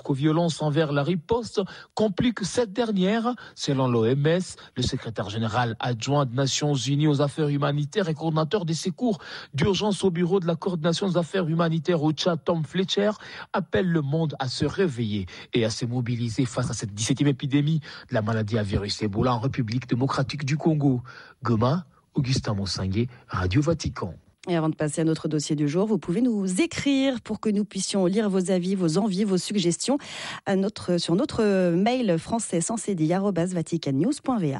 jusqu'aux violences envers la riposte compliquent cette dernière. Selon l'OMS, le secrétaire général adjoint des Nations Unies aux affaires humanitaires et coordinateur des secours d'urgence au bureau de la coordination des affaires humanitaires au Tchad, Tom Fletcher, appelle le monde à se réveiller et à se mobiliser face à cette 17e épidémie de la maladie à virus Ebola en République démocratique du Congo. Goma, Augustin Monsanguet, Radio Vatican. Et avant de passer à notre dossier du jour, vous pouvez nous écrire pour que nous puissions lire vos avis, vos envies, vos suggestions sur notre mail français sans cdi@vaticannews.va.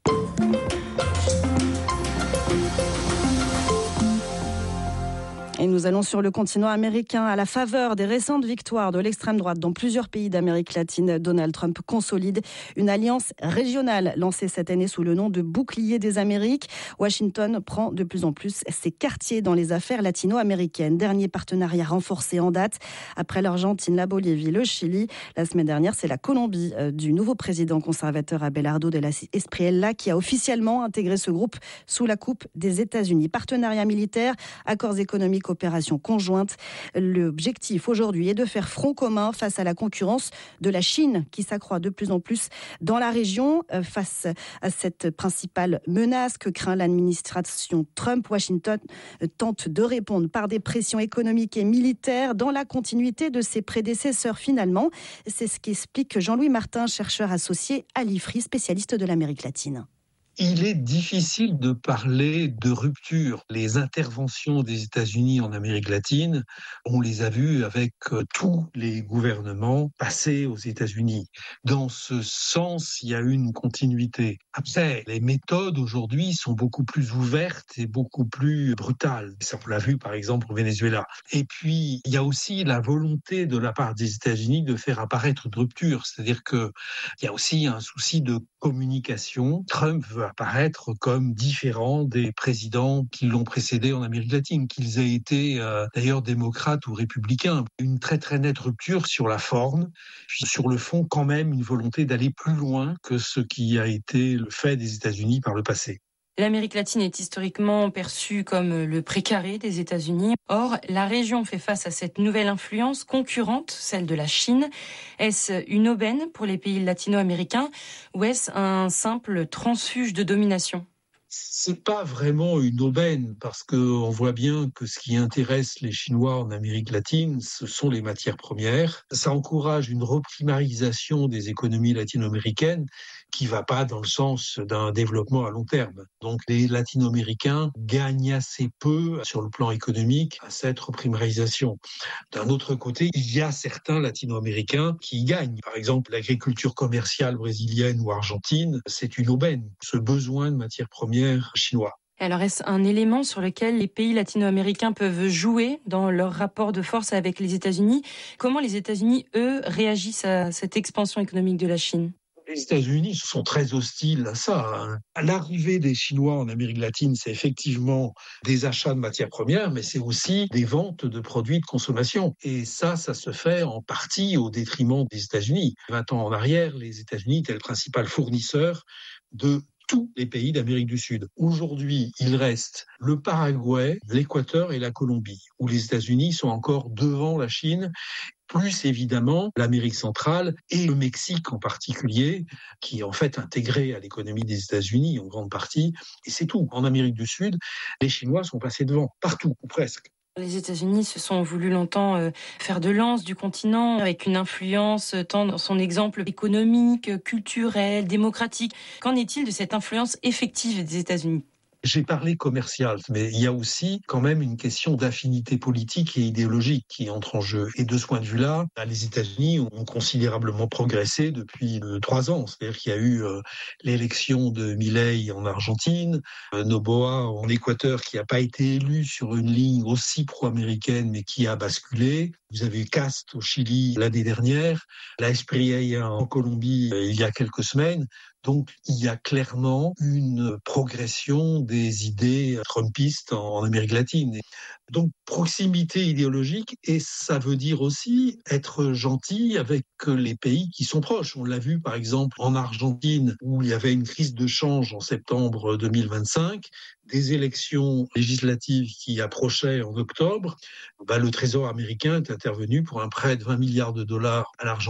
Et nous allons sur le continent américain. À la faveur des récentes victoires de l'extrême droite dans plusieurs pays d'Amérique latine, Donald Trump consolide une alliance régionale lancée cette année sous le nom de Bouclier des Amériques. Washington prend de plus en plus ses quartiers dans les affaires latino-américaines. Dernier partenariat renforcé en date après l'Argentine, la Bolivie, le Chili. La semaine dernière, c'est la Colombie du nouveau président conservateur Abelardo de la Espriella qui a officiellement intégré ce groupe sous la coupe des États-Unis. Partenariat militaire, accords économiques, opération conjointe. L'objectif aujourd'hui est de faire front commun face à la concurrence de la Chine qui s'accroît de plus en plus dans la région. Face à cette principale menace que craint l'administration Trump, Washington tente de répondre par des pressions économiques et militaires dans la continuité de ses prédécesseurs finalement. C'est ce qu'explique Jean-Louis Martin, chercheur associé à l'IFRI, spécialiste de l'Amérique latine. Il est difficile de parler de rupture. Les interventions des États-Unis en Amérique latine, on les a vues avec tous les gouvernements passés aux États-Unis. Dans ce sens, il y a eu une continuité. Après, les méthodes aujourd'hui sont beaucoup plus ouvertes et beaucoup plus brutales. Ça, on l'a vu par exemple au Venezuela. Et puis, il y a aussi la volonté de la part des États-Unis de faire apparaître une rupture. C'est-à-dire qu'il y a aussi un souci de communication. Trump veut apparaître comme différent des présidents qui l'ont précédé en Amérique latine, qu'ils aient été d'ailleurs démocrates ou républicains. Une très très nette rupture sur la forme, puis sur le fond quand même une volonté d'aller plus loin que ce qui a été le fait des États-Unis par le passé. L'Amérique latine est historiquement perçue comme le précaré des États-Unis. Or, la région fait face à cette nouvelle influence concurrente, celle de la Chine. Est-ce une aubaine pour les pays latino-américains ou est-ce un simple transfuge de domination ? C'est pas vraiment une aubaine parce que on voit bien que ce qui intéresse les Chinois en Amérique latine, ce sont les matières premières. Ça encourage une reprimarisation des économies latino-américaines qui va pas dans le sens d'un développement à long terme. Donc les latino-américains gagnent assez peu sur le plan économique à cette reprimarisation. D'un autre côté, il y a certains latino-américains qui y gagnent. Par exemple, l'agriculture commerciale brésilienne ou argentine, c'est une aubaine. Ce besoin de matières premières chinois. Alors, est-ce un élément sur lequel les pays latino-américains peuvent jouer dans leur rapport de force avec les États-Unis ? Comment les États-Unis, eux, réagissent à cette expansion économique de la Chine ? Les États-Unis sont très hostiles à ça. L'arrivée des Chinois en Amérique latine, c'est effectivement des achats de matières premières, mais c'est aussi des ventes de produits de consommation. Et ça se fait en partie au détriment des États-Unis. 20 ans en arrière, les États-Unis étaient le principal fournisseur de tous les pays d'Amérique du Sud. Aujourd'hui, il reste le Paraguay, l'Équateur et la Colombie, où les États-Unis sont encore devant la Chine, plus évidemment l'Amérique centrale et le Mexique en particulier, qui est en fait intégré à l'économie des États-Unis en grande partie. Et c'est tout. En Amérique du Sud, les Chinois sont passés devant, partout, ou presque. Les États-Unis se sont voulu longtemps faire de lance du continent avec une influence tant dans son exemple économique, culturel, démocratique. Qu'en est-il de cette influence effective des États-Unis ? J'ai parlé commercial, mais il y a aussi quand même une question d'affinité politique et idéologique qui entre en jeu. Et de ce point de vue-là, les États-Unis ont considérablement progressé depuis 3 ans. C'est-à-dire qu'il y a eu l'élection de Milei en Argentine, Noboa en Équateur qui n'a pas été élu sur une ligne aussi pro-américaine mais qui a basculé. Vous avez eu Cast au Chili l'année dernière, la Espriella en Colombie il y a quelques semaines. Donc, il y a clairement une progression des idées trumpistes en Amérique latine. Donc, proximité idéologique, et ça veut dire aussi être gentil avec les pays qui sont proches. On l'a vu, par exemple, en Argentine, où il y avait une crise de change en septembre 2025, des élections législatives qui approchaient en octobre. Le Trésor américain est intervenu pour un prêt de 20 milliards de dollars à l'Argentine